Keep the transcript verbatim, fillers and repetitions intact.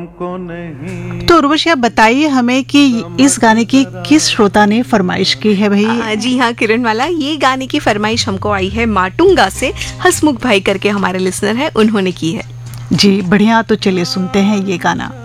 हमको नहीं। तो उर्वशी आप बताइए हमें कि इस गाने की किस श्रोता ने फरमाइश की है भाई? आ, जी हाँ किरण वाला, ये गाने की फरमाइश हमको आई है माटुंगा से। हसमुख भाई करके हमारे लिसनर है, उन्होंने की है। जी बढ़िया, तो चलिए सुनते हैं ये गाना।